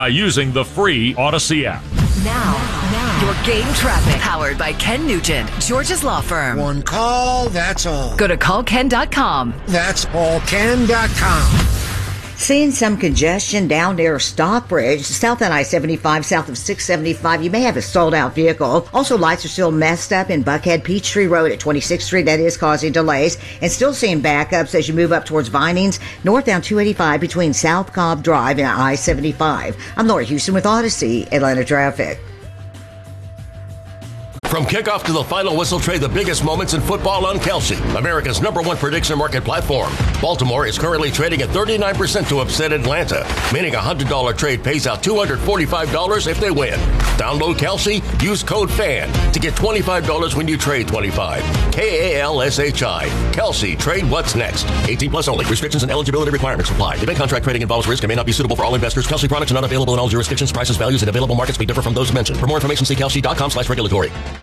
by using the free Odyssey app. Now, your game traffic. Powered by Ken Nugent, George's Law Firm. One call, that's all. Go to callken.com. That's callken.com. Seeing some congestion down near Stockbridge, south on I-75, south of 675. You may have a sold-out vehicle. Also, lights are still messed up in Buckhead Peachtree Road at 26th Street. That is causing delays. And still seeing backups as you move up towards Vinings, north down 285 between South Cobb Drive and I-75. I'm Laura Houston with Odyssey Atlanta Traffic. From kickoff to the final whistle, trade the biggest moments in football on Kalshi, America's #1 prediction market platform. Baltimore is currently trading at 39% to upset Atlanta, meaning a $100 trade pays out $245 if they win. Download Kalshi, use code FAN to get $25 when you trade 25. KALSHI. Kalshi, trade what's next. 18 plus only. Restrictions and eligibility requirements apply. Event contract trading involves risk and may not be suitable for all investors. Kalshi products are not available in all jurisdictions. Prices, values, and available markets may differ from those mentioned. For more information, see kalshi.com/regulatory.